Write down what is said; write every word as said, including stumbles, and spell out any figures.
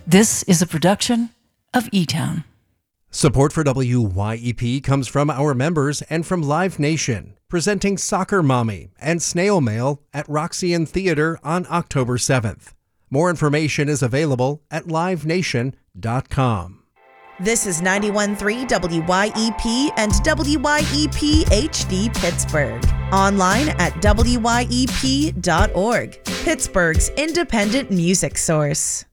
This is a production of E-Town. Support for W Y E P comes from our members and from Live Nation, presenting Soccer Mommy and Snail Mail at Roxy Theater on October seventh. More information is available at live nation dot com. This is ninety-one point three W Y E P and W Y E P H D Pittsburgh. Online at W Y E P dot org, Pittsburgh's independent music source.